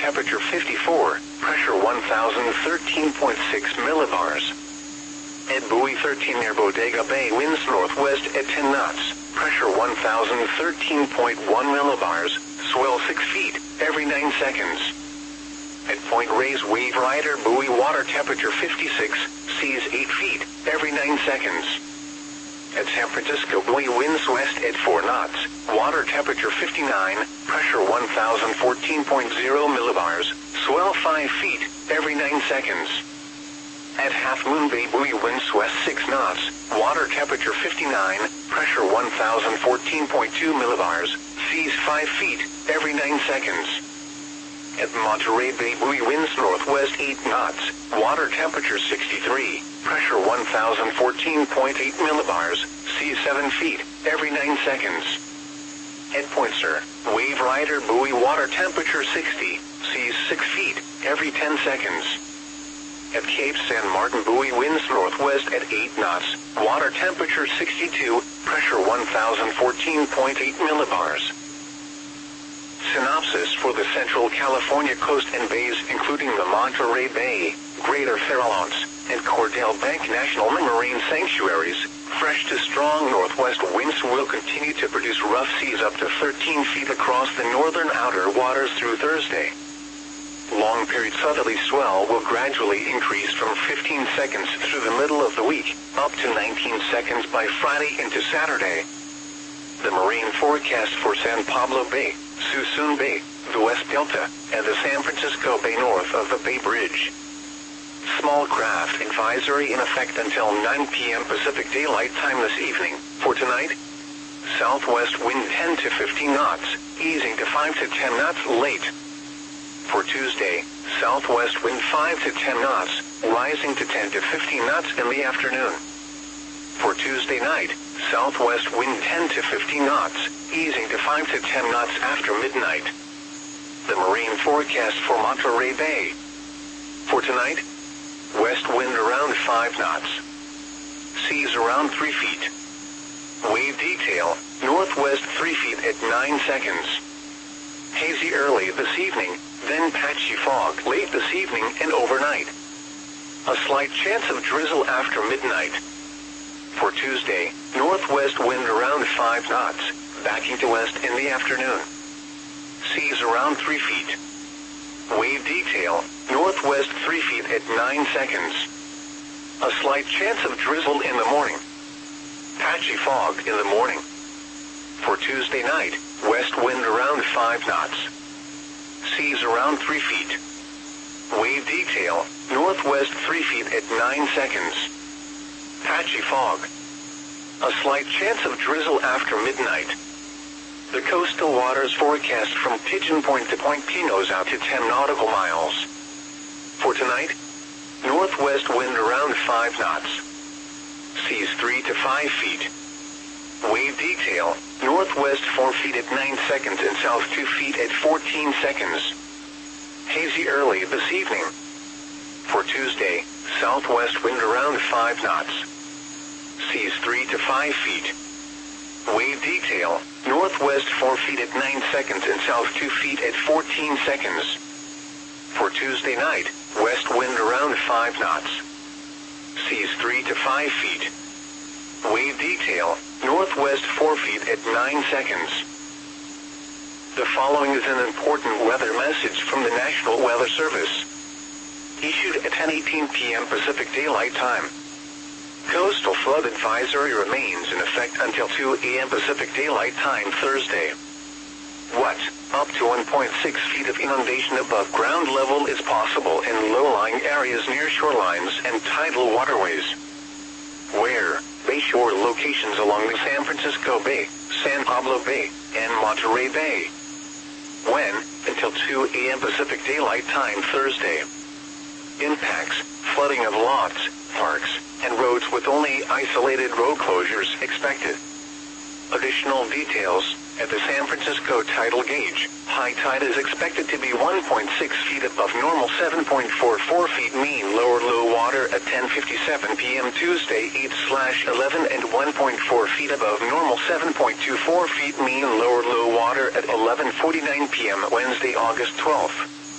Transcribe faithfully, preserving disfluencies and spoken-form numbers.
temperature fifty-four, pressure one thousand thirteen point six millibars. At buoy thirteen near Bodega Bay, winds northwest at ten knots, pressure one thousand thirteen point one millibars, swell six feet, every nine seconds. At Point Reyes Wave Rider buoy, water temperature fifty-six, seas eight feet, every nine seconds. At San Francisco buoy, winds west at four knots, water temperature fifty-nine, pressure one thousand fourteen point zero millibars, swell five feet, every nine seconds. At Half Moon Bay buoy, winds west six knots, water temperature fifty-nine, pressure one thousand fourteen point two millibars, seas five feet, every nine seconds. At Monterey Bay buoy, winds northwest eight knots, water temperature sixty-three, pressure one thousand fourteen point eight millibars, seas seven feet, every nine seconds. At Point Sur, Wave Rider buoy, water temperature sixty, seas six feet, every ten seconds. At Cape San Martin buoy, winds northwest at eight knots, water temperature sixty-two, pressure one thousand fourteen point eight millibars. Synopsis for the Central California coast and bays, including the Monterey Bay, Greater Farallones, and Cordell Bank National Marine Sanctuaries. Fresh to strong northwest winds will continue to produce rough seas up to thirteen feet across the northern outer waters through Thursday. Long-period southerly swell will gradually increase from fifteen seconds through the middle of the week, up to nineteen seconds by Friday into Saturday. The marine forecast for San Pablo Bay, Suisun Bay, the West Delta, and the San Francisco Bay north of the Bay Bridge. Small craft advisory in effect until nine p m Pacific Daylight Time this evening. For tonight, southwest wind ten to fifteen knots, easing to five to ten knots late. For Tuesday, southwest wind five to ten knots, rising to ten to fifteen knots in the afternoon. For Tuesday night, southwest wind ten to fifteen knots, easing to five to ten knots after midnight. The marine forecast for Monterey Bay. For tonight, west wind around five knots. Seas around three feet. Wave detail, northwest three feet at nine seconds. Hazy early this evening, then patchy fog late this evening and overnight. A slight chance of drizzle after midnight. For Tuesday, northwest wind around five knots, backing to west in the afternoon. Seas around three feet. Wave detail, northwest three feet at nine seconds. A slight chance of drizzle in the morning. Patchy fog in the morning. For Tuesday night, west wind around five knots. Seas around three feet. Wave detail, northwest three feet at nine seconds. Patchy fog. A slight chance of drizzle after midnight. The coastal waters forecast from Pigeon Point to Point Pinos out to ten nautical miles. For tonight, northwest wind around five knots. Seas three to five feet. Wave detail, northwest four feet at nine seconds and south two feet at fourteen seconds. Hazy early this evening. For Tuesday, southwest wind around five knots. Seas three to five feet. Wave detail, northwest four feet at nine seconds and south two feet at fourteen seconds. For Tuesday night, west wind around five knots. Seas three to five feet. Wave detail, northwest four feet at nine seconds. The following is an important weather message from the National Weather Service. Issued at ten eighteen p m Pacific Daylight Time. Coastal flood advisory remains in effect until two a m Pacific Daylight Time Thursday. What? Up to one point six feet of inundation above ground level is possible in low-lying areas near shorelines and tidal waterways. Where? Bayshore locations along the San Francisco Bay, San Pablo Bay, and Monterey Bay. When? Until two a m Pacific Daylight Time Thursday. Impacts, flooding of lots, parks, and roads with only isolated road closures expected. Additional details, at the San Francisco tidal gauge, high tide is expected to be one point six feet above normal, seven point four four feet mean lower low water at ten fifty-seven p m Tuesday, eight slash eleven, and one point four feet above normal, seven point two four feet mean lower low water at eleven forty-nine p m Wednesday, August twelfth.